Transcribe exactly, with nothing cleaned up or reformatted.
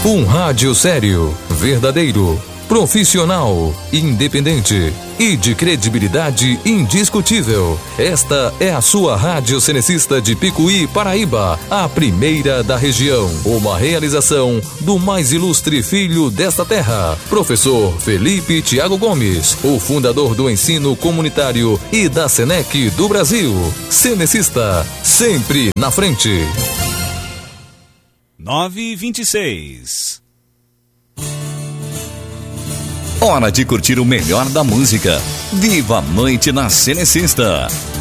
Um rádio sério, verdadeiro, profissional, independente e de credibilidade indiscutível. Esta é a sua Rádio Cenecista de Picuí, Paraíba, a primeira da região. Uma realização do mais ilustre filho desta terra, professor Felipe Thiago Gomes, o fundador do ensino comunitário e da Senec do Brasil. Cenecista, sempre na frente. nove e vinte e seis. Hora de curtir o melhor da música. Viva a noite na Cenecista.